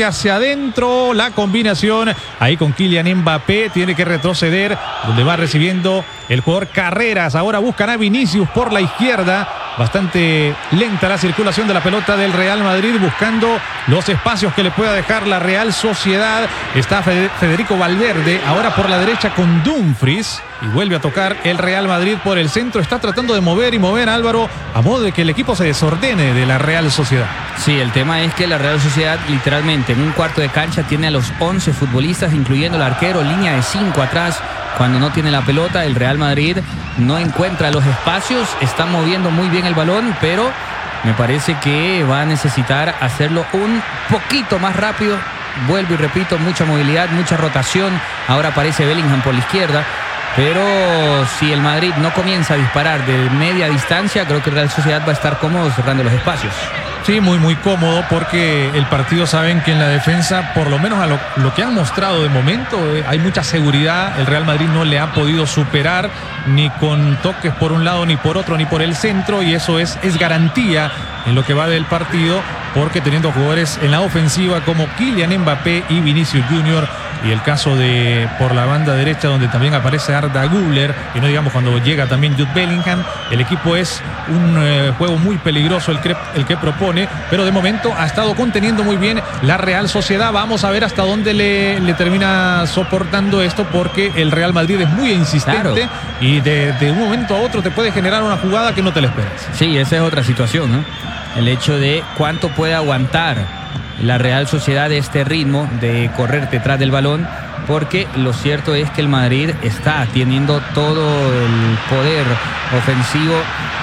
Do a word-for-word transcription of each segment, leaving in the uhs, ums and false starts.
toque hacia adentro, la combinación ahí con Kylian Mbappé, tiene que retroceder, donde va recibiendo el jugador Carreras. Ahora buscan a Vinicius por la izquierda. Bastante lenta la circulación de la pelota del Real Madrid, buscando los espacios que le pueda dejar la Real Sociedad. Está Federico Valverde ahora por la derecha con Dumfries y vuelve a tocar el Real Madrid por el centro. Está tratando de mover y mover, Álvaro, a modo de que el equipo se desordene de la Real Sociedad. Sí, el tema es que la Real Sociedad literalmente en un cuarto de cancha tiene a los once futbolistas, incluyendo el arquero, línea de cinco atrás. Cuando no tiene la pelota, el Real Madrid no encuentra los espacios, está moviendo muy bien el balón, pero me parece que va a necesitar hacerlo un poquito más rápido. Vuelvo y repito, mucha movilidad, mucha rotación. Ahora aparece Bellingham por la izquierda, pero si el Madrid no comienza a disparar de media distancia, creo que el Real Sociedad va a estar cómodo cerrando los espacios. Sí, muy muy cómodo, porque el partido, saben que en la defensa, por lo menos a lo, lo que han mostrado de momento, eh, hay mucha seguridad. El Real Madrid no le ha podido superar ni con toques por un lado, ni por otro, ni por el centro, y eso es, es garantía en lo que va del partido, porque teniendo jugadores en la ofensiva como Kylian Mbappé y Vinicius Junior, y el caso de por la banda derecha donde también aparece Arda Güler, y no digamos cuando llega también Jude Bellingham, el equipo es un eh, juego muy peligroso el que, el que propone, pero de momento ha estado conteniendo muy bien la Real Sociedad. Vamos a ver hasta dónde le, le termina soportando esto, porque el Real Madrid es muy insistente, claro, y de, de un momento a otro te puede generar una jugada que no te la esperas. Sí, esa es otra situación, ¿no? El hecho de cuánto puede aguantar la Real Sociedad de este ritmo de correr detrás del balón, porque lo cierto es que el Madrid está teniendo todo el poder ofensivo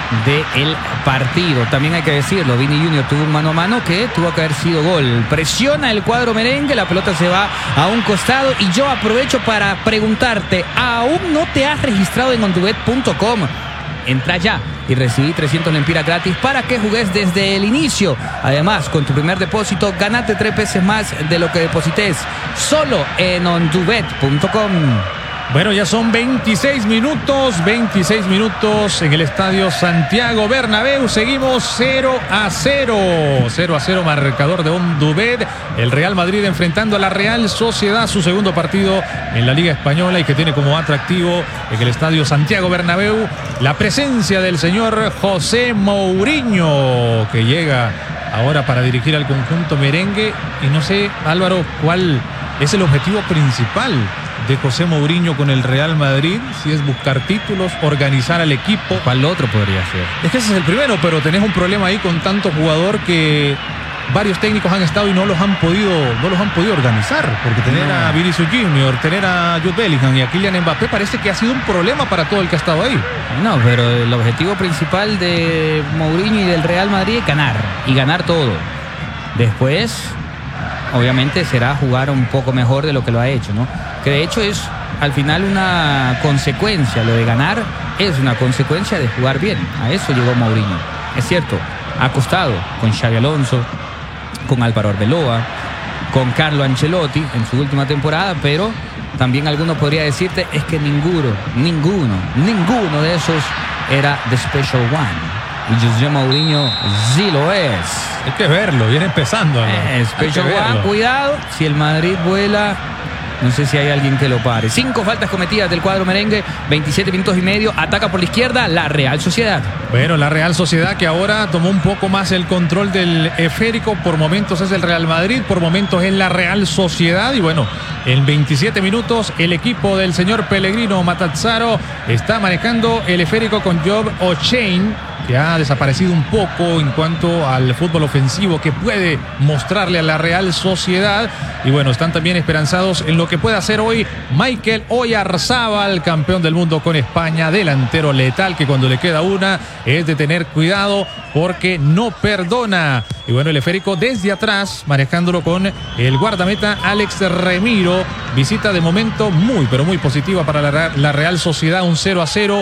del partido. También hay que decirlo, Vini Junior tuvo un mano a mano que tuvo que haber sido gol. Presiona el cuadro merengue, la pelota se va a un costado, y yo aprovecho para preguntarte, ¿aún no te has registrado en ondubet punto com? Entra ya y recibí trescientos lempiras gratis para que jugues desde el inicio. Además, con tu primer depósito, ganate tres veces más de lo que deposites solo en ondubet punto com. Bueno, ya son veintiséis minutos, veintiséis minutos en el estadio Santiago Bernabéu. Seguimos cero a cero. cero a cero marcador de Ondubet. El Real Madrid enfrentando a la Real Sociedad, su segundo partido en la Liga Española, y que tiene como atractivo en el estadio Santiago Bernabéu la presencia del señor José Mourinho, que llega ahora para dirigir al conjunto merengue. Y no sé, Álvaro, cuál es el objetivo principal de José Mourinho con el Real Madrid, si es buscar títulos, organizar al equipo. ¿Cuál otro podría ser? Es que ese es el primero, pero tenés un problema ahí con tanto jugador que varios técnicos han estado y no los han podido, no los han podido organizar, porque tener no. a Vinicius Junior, tener a Jude Bellingham y a Kylian Mbappé parece que ha sido un problema para todo el que ha estado ahí. No, pero el objetivo principal de Mourinho y del Real Madrid es ganar, y ganar todo. Después, obviamente, será jugar un poco mejor de lo que lo ha hecho, ¿no? Que de hecho es al final una consecuencia, lo de ganar es una consecuencia de jugar bien. A eso llegó Mourinho. Es cierto, ha costado con Xabi Alonso, con Álvaro Arbeloa, con Carlo Ancelotti en su última temporada, pero también alguno podría decirte es que ninguno, ninguno, ninguno de esos era the special one. Y José Mourinho sí lo es. Hay que verlo, viene empezando, ¿no? Eh, special one, cuidado, si el Madrid vuela, no sé si hay alguien que lo pare. Cinco faltas cometidas del cuadro merengue, veintisiete minutos y medio. Ataca por la izquierda la Real Sociedad. Bueno, la Real Sociedad, que ahora tomó un poco más el control del esférico. Por momentos es el Real Madrid, por momentos es la Real Sociedad. Y bueno, en veintisiete minutos el equipo del señor Pellegrino Matazzaro está manejando el esférico con Job O'Shane, que ha desaparecido un poco en cuanto al fútbol ofensivo que puede mostrarle a la Real Sociedad. Y bueno, están también esperanzados en lo que puede hacer hoy Mikel Oyarzábal, campeón del mundo con España, delantero letal que cuando le queda una es de tener cuidado porque no perdona. Y bueno, el esférico desde atrás, manejándolo con el guardameta Alex Remiro. Visita de momento muy, pero muy positiva para la, la Real Sociedad, un cero a cero.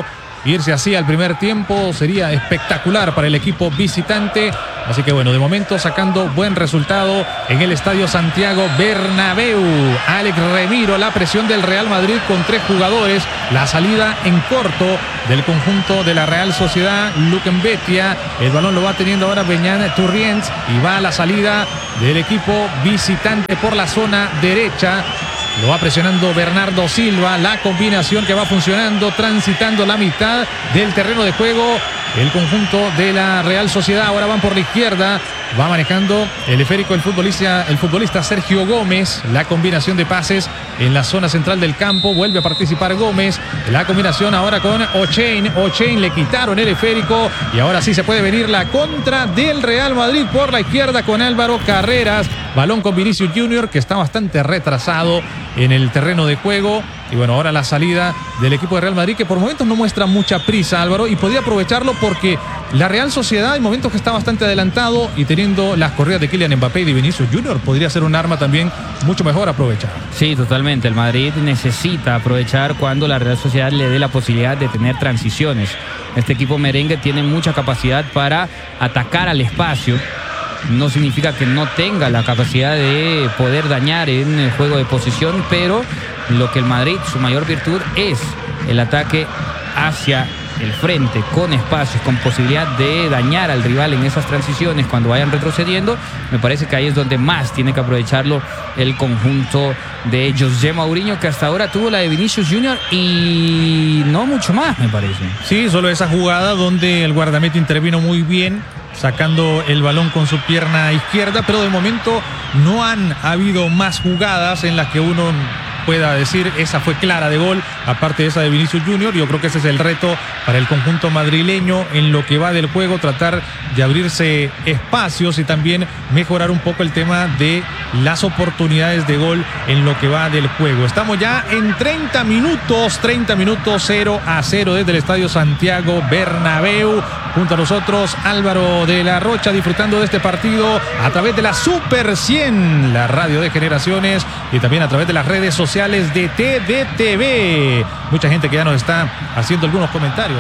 irse así al primer tiempo sería espectacular para el equipo visitante. Así que bueno, de momento sacando buen resultado en el Estadio Santiago Bernabéu. Alex Remiro, la presión del Real Madrid con tres jugadores. La salida en corto del conjunto de la Real Sociedad, Luque Mbetia. El balón lo va teniendo ahora Beñán Turriens y va a la salida del equipo visitante por la zona derecha. Lo va presionando Bernardo Silva. La combinación que va funcionando, transitando la mitad del terreno de juego. El conjunto de la Real Sociedad ahora van por la izquierda. Va manejando el esférico el futbolista, el futbolista Sergio Gómez. La combinación de pases en la zona central del campo. Vuelve a participar Gómez. La combinación ahora con Ochain. Ochain le quitaron el esférico. Y ahora sí se puede venir la contra del Real Madrid por la izquierda con Álvaro Carreras. Balón con Vinicius Junior, que está bastante retrasado en el terreno de juego. Y bueno, ahora la salida del equipo de Real Madrid, que por momentos no muestra mucha prisa, Álvaro, y podía aprovecharlo porque la Real Sociedad en momentos que está bastante adelantado y teniendo las corridas de Kylian Mbappé y de Vinicius Junior, podría ser un arma también mucho mejor aprovechar. Sí, totalmente. El Madrid necesita aprovechar cuando la Real Sociedad le dé la posibilidad de tener transiciones. Este equipo merengue tiene mucha capacidad para atacar al espacio. No significa que no tenga la capacidad de poder dañar en el juego de posición, pero lo que el Madrid, su mayor virtud es el ataque hacia el frente, con espacios, con posibilidad de dañar al rival en esas transiciones cuando vayan retrocediendo. Me parece que ahí es donde más tiene que aprovecharlo el conjunto de José Mourinho, que hasta ahora tuvo la de Vinicius Junior y no mucho más, me parece. Sí, solo esa jugada donde el guardameta intervino muy bien, sacando el balón con su pierna izquierda, pero de momento no han habido más jugadas en las que uno pueda decir esa fue clara de gol, aparte de esa de Vinicius Junior. Yo creo que ese es el reto para el conjunto madrileño en lo que va del juego, tratar de abrirse espacios y también mejorar un poco el tema de las oportunidades de gol en lo que va del juego. Estamos ya en treinta minutos, treinta minutos, cero a cero desde el Estadio Santiago Bernabéu. Junto a nosotros Álvaro de la Rocha, disfrutando de este partido a través de la Super cien, la radio de generaciones, y también a través de las redes sociales de T D T V. Mucha gente que ya nos está haciendo algunos comentarios.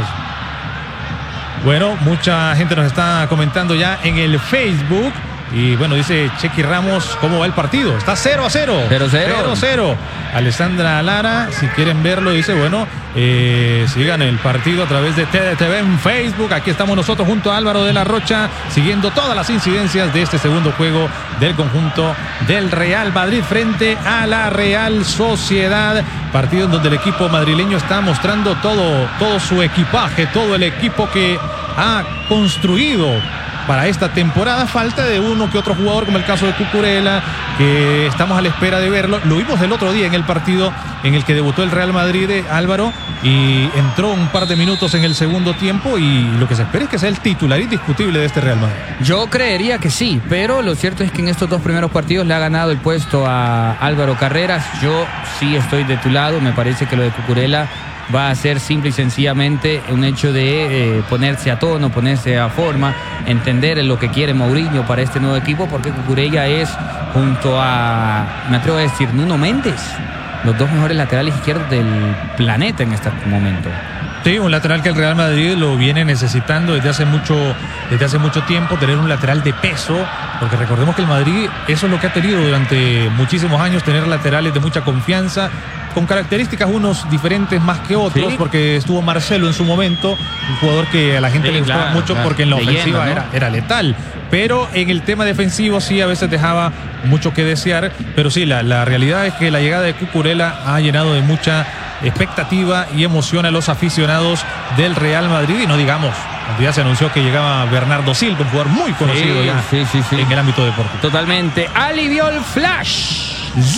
Bueno, mucha gente nos está comentando ya en el Facebook. Y bueno, dice Chequi Ramos, ¿cómo va el partido? Está cero a cero. cero a cero. Alessandra Lara, si quieren verlo, dice, bueno, eh, sigan el partido a través de T D T V en Facebook. Aquí estamos nosotros junto a Álvaro de la Rocha, siguiendo todas las incidencias de este segundo juego del conjunto del Real Madrid frente a la Real Sociedad. Partido en donde el equipo madrileño está mostrando todo, todo su equipaje, todo el equipo que ha construido para esta temporada. Falta de uno que otro jugador, como el caso de Cucurella, que estamos a la espera de verlo. Lo vimos el otro día en el partido en el que debutó el Real Madrid, Álvaro, y entró un par de minutos en el segundo tiempo, y lo que se espera es que sea el titular indiscutible de este Real Madrid. Yo creería que sí, pero lo cierto es que en estos dos primeros partidos le ha ganado el puesto a Álvaro Carreras. Yo sí estoy de tu lado, me parece que lo de Cucurella va a ser simple y sencillamente un hecho de eh, ponerse a tono, ponerse a forma, entender lo que quiere Mourinho para este nuevo equipo, porque Cucurella es, junto a, me atrevo a decir, Nuno Méndez, los dos mejores laterales izquierdos del planeta en este momento. Sí, un lateral que el Real Madrid lo viene necesitando desde hace mucho, desde hace mucho tiempo, tener un lateral de peso, porque recordemos que el Madrid eso es lo que ha tenido durante muchísimos años, tener laterales de mucha confianza, con características unos diferentes más que otros, sí, porque estuvo Marcelo en su momento, un jugador que a la gente sí, le gustaba claro, mucho, claro, porque en la leyenda, ofensiva, ¿no?, era, era letal, pero en el tema defensivo sí a veces dejaba mucho que desear. Pero sí, la, la realidad es que la llegada de Cucurella ha llenado de mucha expectativa y emoción a los aficionados del Real Madrid, y no digamos, ya se anunció que llegaba Bernardo Silva, un jugador muy conocido sí, ya sí, sí, sí. en el ámbito deportivo. Totalmente. Alivió el flash.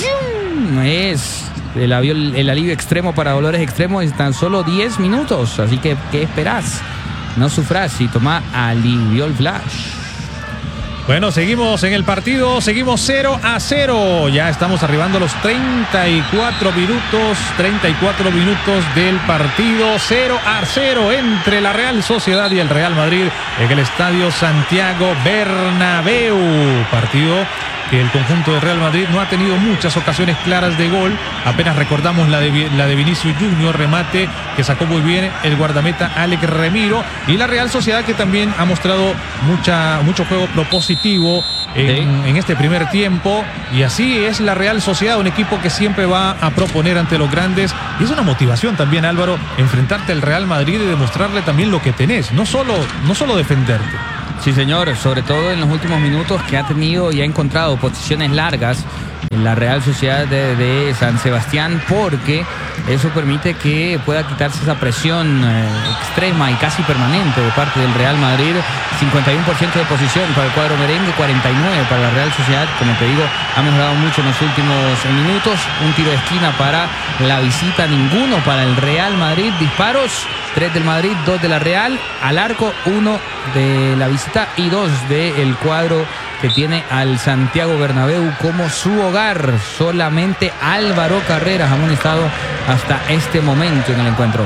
Es el alivio, el alivio extremo para dolores extremos en tan solo diez minutos. Así que, ¿qué esperás? No sufras y toma Aliviol Flash. Bueno, seguimos en el partido, seguimos cero a cero. Ya estamos arribando a los treinta y cuatro minutos, treinta y cuatro minutos del partido. cero a cero entre la Real Sociedad y el Real Madrid en el Estadio Santiago Bernabéu. Partido que el conjunto de Real Madrid no ha tenido muchas ocasiones claras de gol. Apenas recordamos la de, la de Vinicius Junior, remate que sacó muy bien el guardameta Alex Remiro, y la Real Sociedad, que también ha mostrado mucha, mucho juego propositivo en, sí. en este primer tiempo, y así es la Real Sociedad, un equipo que siempre va a proponer ante los grandes, y es una motivación también, Álvaro, enfrentarte al Real Madrid y demostrarle también lo que tenés, no solo, no solo defenderte. Sí, señor, sobre todo en los últimos minutos, que ha tenido y ha encontrado posiciones largas en la Real Sociedad de, de San Sebastián, porque eso permite que pueda quitarse esa presión eh, extrema y casi permanente de parte del Real Madrid. cincuenta y uno por ciento de posición para el cuadro merengue, cuarenta y nueve por ciento para la Real Sociedad. Como te digo, ha mejorado mucho en los últimos minutos. Un tiro de esquina para la visita, ninguno para el Real Madrid. Disparos, tres del Madrid, dos de la Real. Al arco, uno de la visita y dos del cuadro que tiene al Santiago Bernabéu como su hogar. Solamente Álvaro Carreras ha amonestado hasta este momento en el encuentro.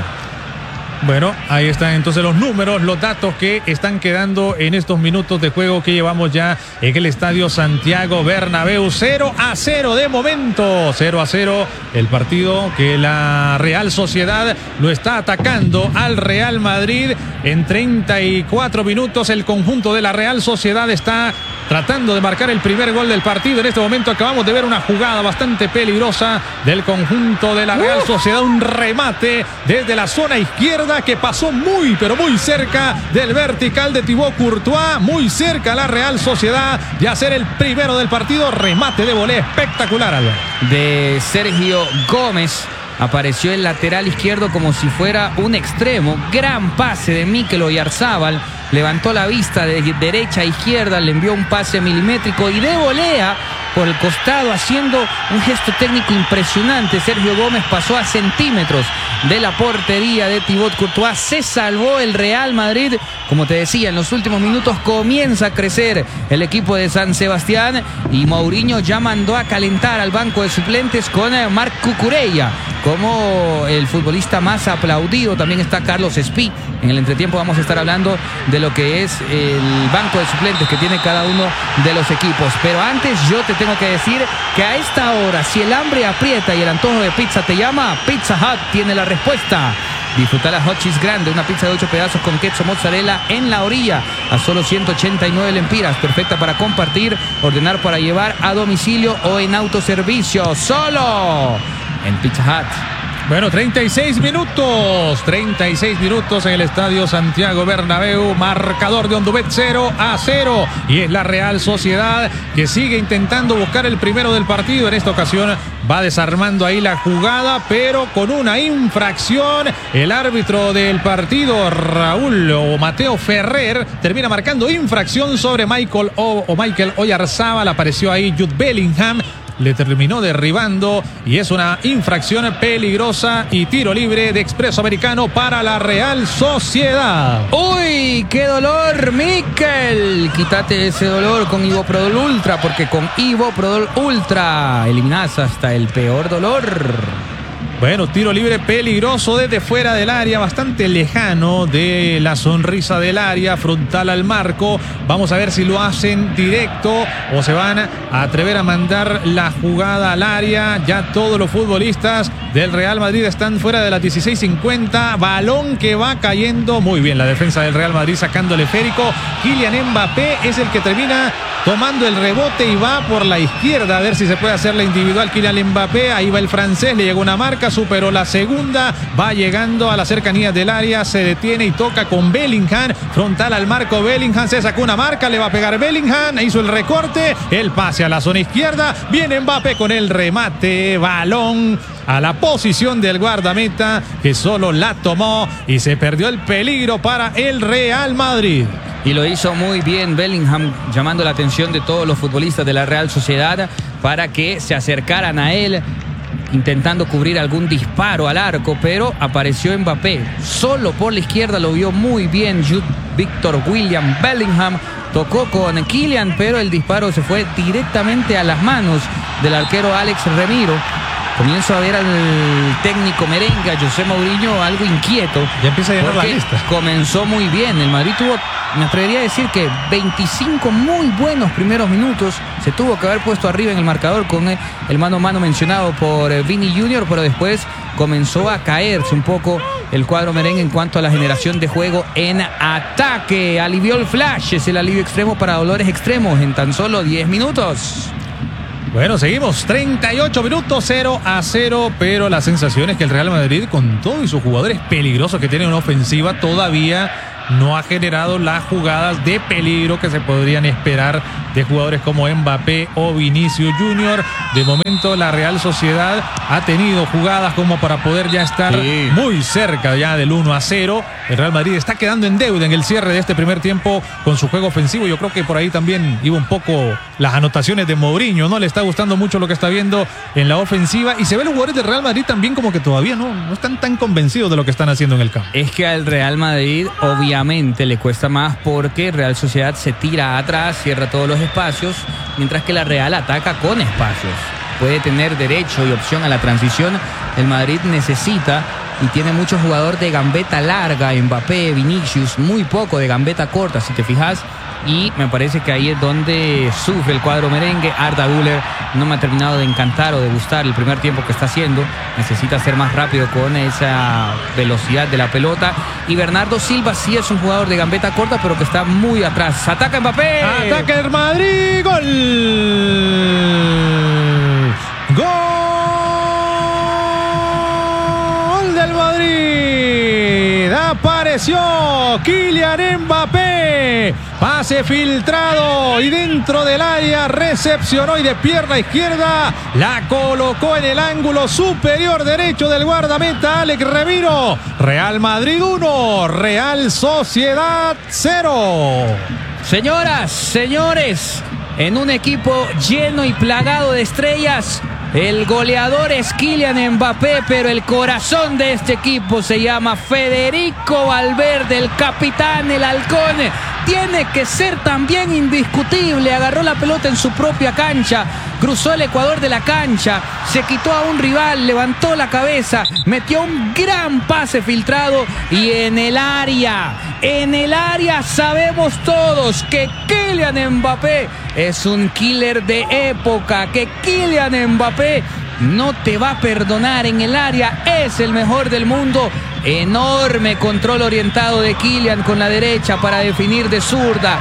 Bueno, ahí están entonces los números, los datos que están quedando en estos minutos de juego que llevamos ya en el estadio Santiago Bernabéu. cero a cero de momento, cero a cero el partido, que la Real Sociedad lo está atacando al Real Madrid. En treinta y cuatro minutos el conjunto de la Real Sociedad está tratando de marcar el primer gol del partido. En este momento acabamos de ver una jugada bastante peligrosa del conjunto de la Real Sociedad, un remate desde la zona izquierda que pasó muy pero muy cerca del vertical de Thibaut Courtois, muy cerca la Real Sociedad de hacer el primero del partido. Remate de volea espectacular, Álvaro, de Sergio Gómez. Apareció el lateral izquierdo como si fuera un extremo. Gran pase de Mikel Oyarzábal. Levantó la vista de derecha a izquierda, le envió un pase milimétrico y de volea por el costado, haciendo un gesto técnico impresionante. Sergio Gómez pasó a centímetros de la portería de Thibaut Courtois. Se salvó el Real Madrid. Como te decía, en los últimos minutos comienza a crecer el equipo de San Sebastián, y Mourinho ya mandó a calentar al banco de suplentes con Marc Cucurella como el futbolista más aplaudido. También está Carlos Espí. En el entretiempo vamos a estar hablando de lo que es el banco de suplentes que tiene cada uno de los equipos. Pero antes yo te tengo que decir que a esta hora, si el hambre aprieta y el antojo de pizza te llama, Pizza Hut tiene la respuesta. Disfruta la Hot Cheese grande, una pizza de ocho pedazos con queso mozzarella en la orilla a solo ciento ochenta y nueve lempiras, perfecta para compartir, ordenar para llevar a domicilio o en autoservicio, solo en Pizza Hut. Bueno, treinta y seis minutos, treinta y seis minutos en el estadio Santiago Bernabéu, marcador de Ondubet cero a cero, y es la Real Sociedad que sigue intentando buscar el primero del partido. En esta ocasión va desarmando ahí la jugada, pero con una infracción. El árbitro del partido, Raúl o Mateo Ferrer, termina marcando infracción sobre Michael o, o Mikel Oyarzábal. Apareció ahí Jude Bellingham, le terminó derribando, y es una infracción peligrosa y tiro libre de Expreso Americano para la Real Sociedad. ¡Uy, qué dolor, Mikel! Quítate ese dolor con Iboprodol Ultra, porque con Iboprodol Ultra eliminás hasta el peor dolor. Bueno, tiro libre peligroso desde fuera del área, bastante lejano de la sonrisa del área, frontal al marco. Vamos a ver si lo hacen directo o se van a atrever a mandar la jugada al área. Ya todos los futbolistas del Real Madrid están fuera de las dieciséis cincuenta. Balón que va cayendo. Muy bien la defensa del Real Madrid sacando el esférico. Kylian Mbappé es el que termina tomando el rebote y va por la izquierda a ver si se puede hacer la individual. Kylian Mbappé, ahí va el francés, le llegó una marca, superó la segunda, va llegando a la cercanía del área, se detiene y toca con Bellingham, frontal al marco. Bellingham se sacó una marca, le va a pegar Bellingham, hizo el recorte, el pase a la zona izquierda, viene Mbappé con el remate, balón a la posición del guardameta, que solo la tomó y se perdió el peligro para el Real Madrid. Y lo hizo muy bien Bellingham, llamando la atención de todos los futbolistas de la Real Sociedad para que se acercaran a él, intentando cubrir algún disparo al arco, pero apareció Mbappé solo por la izquierda, lo vio muy bien Jude Victor William Bellingham, tocó con Kylian, pero el disparo se fue directamente a las manos del arquero Alex Remiro. Comienzo a ver al técnico merengue, a José Mourinho, algo inquieto. Ya empieza a llenar la lista. Comenzó muy bien. El Madrid tuvo me atrevería a decir que veinticinco muy buenos primeros minutos. Se tuvo que haber puesto arriba en el marcador con el mano a mano mencionado por Vini junior, pero después comenzó a caerse un poco el cuadro merengue en cuanto a la generación de juego en ataque. Alivió el flash, es el alivio extremo para dolores extremos en tan solo diez minutos. Bueno, seguimos, treinta y ocho minutos, cero a cero, pero la sensación es que el Real Madrid, con todos sus jugadores peligrosos que tienen una ofensiva, todavía no ha generado las jugadas de peligro que se podrían esperar de jugadores como Mbappé o Vinicius junior De momento la Real Sociedad ha tenido jugadas como para poder ya estar sí. muy cerca ya del uno a cero. El Real Madrid está quedando en deuda en el cierre de este primer tiempo con su juego ofensivo. Yo creo que por ahí también iba un poco las anotaciones de Mourinho, ¿no? Le está gustando mucho lo que está viendo en la ofensiva y se ve los jugadores del Real Madrid también como que todavía no, no están tan convencidos de lo que están haciendo en el campo. Es que al Real Madrid obviamente le cuesta más porque Real Sociedad se tira atrás, cierra todos los espacios, mientras que la Real ataca con espacios. Puede tener derecho y opción a la transición. El Madrid necesita y tiene mucho jugador de gambeta larga, Mbappé, Vinicius, muy poco de gambeta corta, si te fijas. Y me parece que ahí es donde sufre el cuadro merengue. Arda Güler no me ha terminado de encantar o de gustar el primer tiempo que está haciendo. Necesita ser más rápido con esa velocidad de la pelota. Y Bernardo Silva sí es un jugador de gambeta corta, pero que está muy atrás. ¡Ataca Mbappé! ¡Ataca el Madrid! ¡Gol! ¡Gol del Madrid! Apareció Kylian Mbappé. Pase filtrado y dentro del área recepcionó y de pierna izquierda la colocó en el ángulo superior derecho del guardameta Alex Remiro. Real Madrid uno, Real Sociedad cero. Señoras, señores, en un equipo lleno y plagado de estrellas, el goleador es Kylian Mbappé, pero el corazón de este equipo se llama Federico Valverde, el capitán, el halcón. Tiene que ser también indiscutible. Agarró la pelota en su propia cancha, cruzó el ecuador de la cancha, se quitó a un rival, levantó la cabeza, metió un gran pase filtrado y en el área, en el área sabemos todos que Kylian Mbappé es un killer de época, que Kylian Mbappé no te va a perdonar en el área, es el mejor del mundo. Enorme control orientado de Kylian con la derecha para definir de zurda,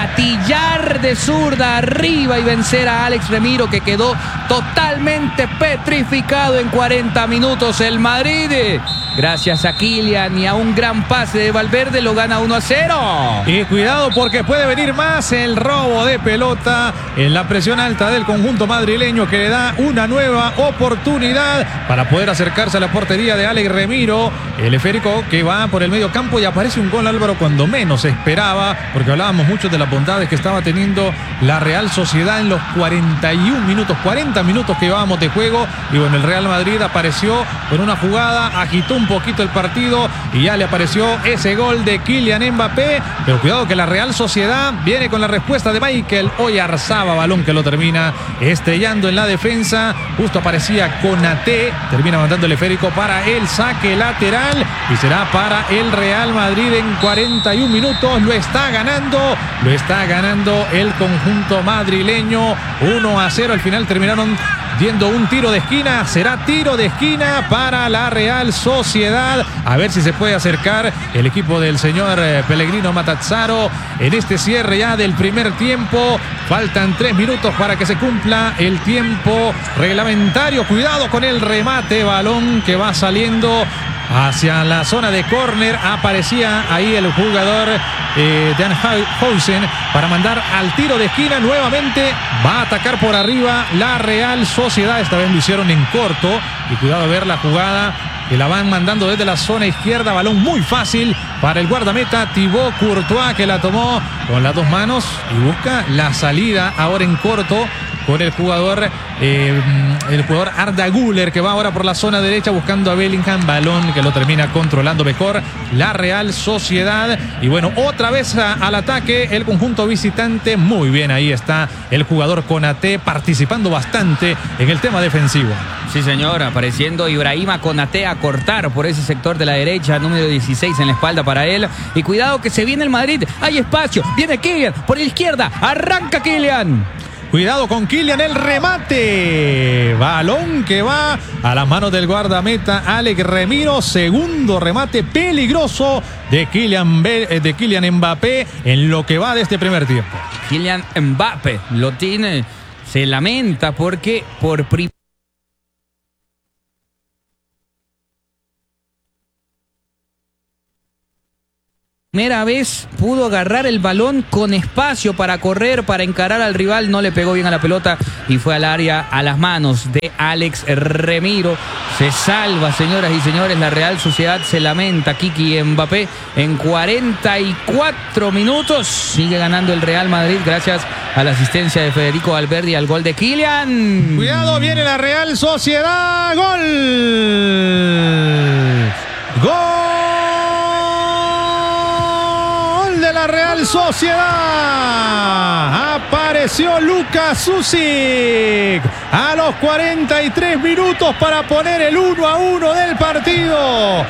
gatillar de zurda arriba y vencer a Alex Remiro, que quedó totalmente petrificado en cuarenta minutos. El Madrid, gracias a Kylian y a un gran pase de Valverde, lo gana uno a cero. Y cuidado porque puede venir más. El robo de pelota en la presión alta del conjunto madrileño, que le da una nueva oportunidad para poder acercarse a la portería de Alex Remiro. El esférico que va por el medio campo y aparece un gol, Álvaro, cuando menos se esperaba, porque hablábamos mucho de las bondades que estaba teniendo la Real Sociedad en los cuarenta y un minutos, cuarenta minutos que llevábamos de juego. Y bueno, el Real Madrid apareció con una jugada, agitó un poquito el partido y ya le apareció ese gol de Kylian Mbappé. Pero cuidado que la Real Sociedad viene con la respuesta de Michael Oyarzabal, balón que lo termina estrellando en la defensa. Justo aparecía Konaté, termina mandando el esférico para el saque lateral y será para el Real Madrid en cuarenta y un minutos. Lo está ganando, lo está ganando el conjunto madrileño uno a cero. Al final terminaron viendo un tiro de esquina. Será tiro de esquina para la Real Sociedad. A ver si se puede acercar el equipo del señor Pellegrino Matazzaro en este cierre ya del primer tiempo. Faltan tres minutos para que se cumpla el tiempo reglamentario. Cuidado con el remate, balón que va saliendo hacia la zona de córner. Aparecía ahí el jugador eh, Dan Hausen para mandar al tiro de esquina. Nuevamente va a atacar por arriba la Real Sociedad. Esta vez lo hicieron en corto y cuidado de ver la jugada que la van mandando desde la zona izquierda. Balón muy fácil para el guardameta Thibaut Courtois, que la tomó con las dos manos y busca la salida ahora en corto con el jugador eh, el jugador Arda Güler, que va ahora por la zona derecha buscando a Bellingham, balón que lo termina controlando mejor la Real Sociedad. Y bueno, otra vez a, al ataque el conjunto visitante. Muy bien, ahí está el jugador Konaté participando bastante en el tema defensivo. Sí, señor, apareciendo Ibrahima Konaté a cortar por ese sector de la derecha, número dieciséis en la espalda para él. Y cuidado que se viene el Madrid, hay espacio, viene Kylian por la izquierda, arranca Kylian. Cuidado con Kylian, el remate. Balón que va a las manos del guardameta Alex Remiro. Segundo remate peligroso de Kylian, de Kylian Mbappé en lo que va de este primer tiempo. Kylian Mbappé lo tiene, se lamenta porque por primera Primera vez pudo agarrar el balón con espacio para correr, para encarar al rival, no le pegó bien a la pelota y fue al área a las manos de Alex Remiro. Se salva, señoras y señores, la Real Sociedad se lamenta. Kiki Mbappé en cuarenta y cuatro minutos sigue ganando el Real Madrid gracias a la asistencia de Federico Valverde y al gol de Kylian. Cuidado, viene la Real Sociedad, gol. Gol. La Real Sociedad. Apareció Luka Sušić a los cuarenta y tres minutos para poner el uno a uno del partido.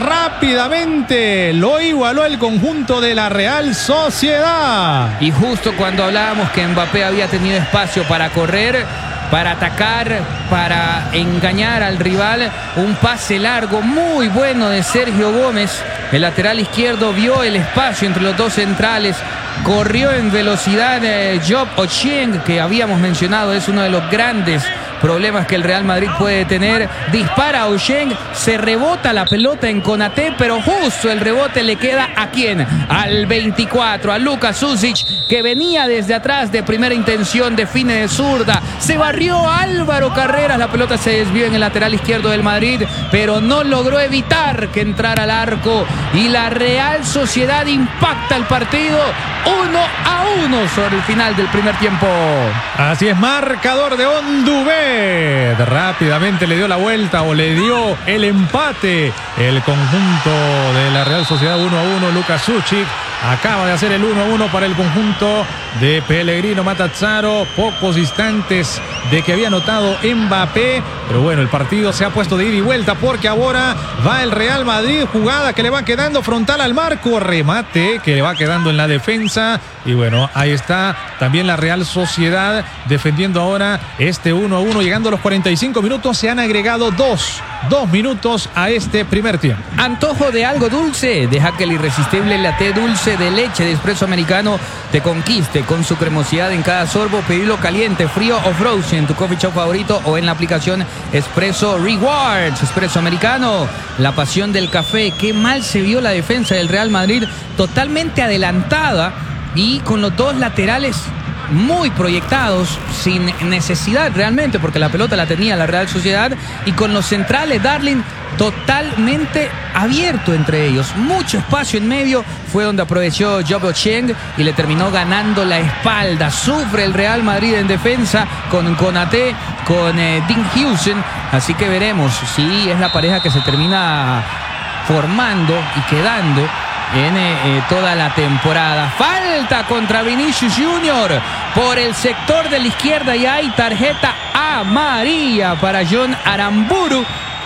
Rápidamente lo igualó el conjunto de la Real Sociedad. Y justo cuando hablábamos que Mbappé había tenido espacio para correr, para atacar, para engañar al rival, un pase largo muy bueno de Sergio Gómez. El lateral izquierdo vio el espacio entre los dos centrales, corrió en velocidad eh, Job Ochieng, que habíamos mencionado, es uno de los grandes problemas que el Real Madrid puede tener. Dispara a Ochieng, se rebota la pelota en Konaté, pero justo el rebote le queda ¿a quién? Al veinticuatro, a Luka Sušić, que venía desde atrás de primera intención, define de zurda, se barrió Álvaro Carreras, la pelota se desvió en el lateral izquierdo del Madrid, pero no logró evitar que entrara al arco y la Real Sociedad impacta el partido uno a uno sobre el final del primer tiempo. Así es, marcador de Ondubé. Rápidamente le dio la vuelta o le dio el empate el conjunto de la Real Sociedad. Uno a uno. Luka Sušić acaba de hacer el uno a uno para el conjunto de Pellegrino Matazzaro. Pocos instantes de que había anotado Mbappé, pero bueno, el partido se ha puesto de ida y vuelta porque ahora va el Real Madrid. Jugada que le va quedando frontal al marco, remate que le va quedando en la defensa. Y bueno, ahí está también la Real Sociedad defendiendo ahora este uno a uno. Llegando a los cuarenta y cinco minutos, se han agregado dos, dos minutos a este primer tiempo. Antojo de algo dulce, deja que el irresistible latte dulce de leche de espresso americano te conquiste con su cremosidad en cada sorbo. Pedilo caliente, frío o frozen en tu coffee shop favorito o en la aplicación Espresso Rewards. Espresso americano, la pasión del café. Qué mal se vio la defensa del Real Madrid, totalmente adelantada y con los dos laterales muy proyectados, sin necesidad realmente, porque la pelota la tenía la Real Sociedad, y con los centrales, Darling, totalmente abierto entre ellos. Mucho espacio en medio, fue donde aprovechó Job Ochieng y le terminó ganando la espalda. Sufre el Real Madrid en defensa con Konaté, con eh, Dinghausen, así que veremos si es la pareja que se termina formando y quedando en eh, toda la temporada. Falta contra Vinicius Junior por el sector de la izquierda y hay tarjeta amarilla para John Aramburu.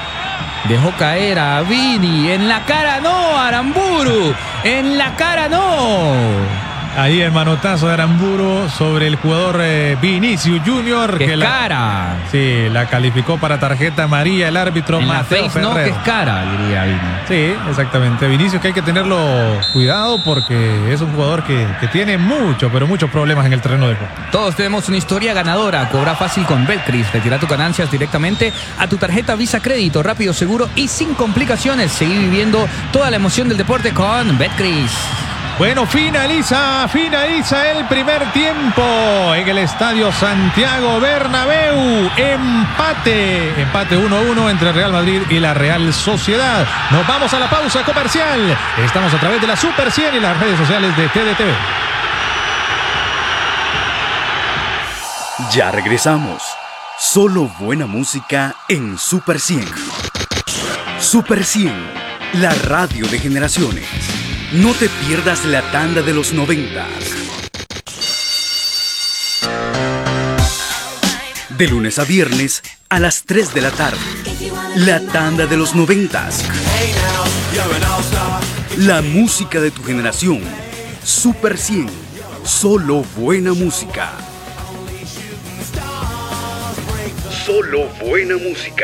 Dejó caer a Vini. En la cara no, Aramburu. En la cara no. Ahí el manotazo de Aramburu sobre el jugador eh, Vinicius Junior. Que, que es la, cara. Sí, la calificó para tarjeta amarilla el árbitro en Mateo la face, Ferrer. No, que es cara, diría Vini. Sí, exactamente. Vinicius, que hay que tenerlo cuidado porque es un jugador que, que tiene mucho, pero muchos problemas en el terreno de juego. Todos tenemos una historia ganadora. Cobra fácil con Betcris. Retira tus ganancias directamente a tu tarjeta Visa Crédito. Rápido, seguro y sin complicaciones. Seguí viviendo toda la emoción del deporte con Betcris. Bueno, finaliza, finaliza el primer tiempo en el estadio Santiago Bernabéu. Empate, empate uno a uno entre Real Madrid y la Real Sociedad. Nos vamos a la pausa comercial. Estamos a través de la Super cien y las redes sociales de T D T V. Ya regresamos. Solo buena música en Super cien. Super cien, la radio de generaciones. No te pierdas la tanda de los noventas. De lunes a viernes a las tres de la tarde. La tanda de los noventas. La música de tu generación. Super cien. Solo buena música. Solo buena música.